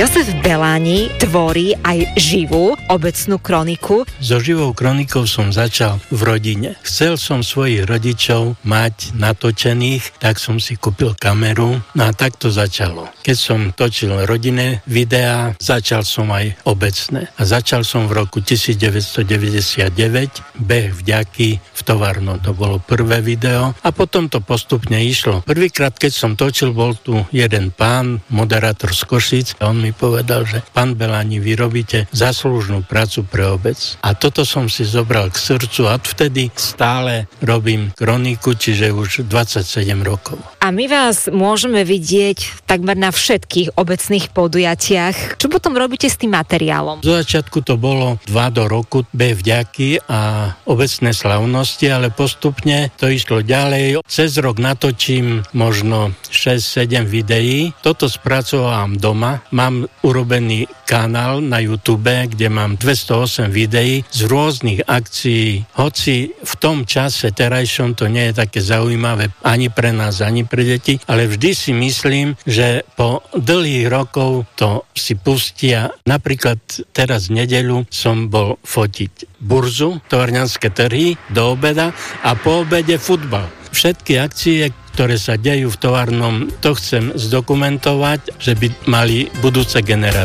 Jozef Beláni tvorí aj živú obecnú kroniku. So živou kronikou som začal v rodine. Chcel som svojich rodičov mať natočených, tak som si kúpil kameru, no a tak to začalo. Keď som točil rodinné videá, začal som aj obecné. A začal som v roku 1999 Beh vďaky v továrnom. To bolo prvé video a potom to postupne išlo. Prvýkrát, keď som točil, bol tu jeden pán, moderátor z Košíc, a on mi povedal, že pán Beláni, vy robíte zaslúžnú prácu pre obec. A toto som si zobral k srdcu a vtedy stále robím kroniku, čiže už 27 rokov. A my vás môžeme vidieť takmer na všetkých obecných podujatiach. Čo potom robíte s tým materiálom? Z začiatku to bolo 2 do roku, Beh vďaky a obecné slavnosti, ale postupne to išlo ďalej. Cez rok natočím možno 6-7 videí. Toto spracovávam doma. Mám urobený kanál na YouTube, kde mám 208 videí z rôznych akcií. Hoci v tom čase terajšom to nie je také zaujímavé ani pre nás, ani pre deti, ale vždy si myslím, že po dlhých rokov to si pustia. Napríklad teraz v nedeľu som bol fotiť burzu, tovarňanské trhy do obeda a po obede futbal. Všetky akcie, ktoré sa dejú v továrnom, to chcem zdokumentovať, že by mali budúce generácie.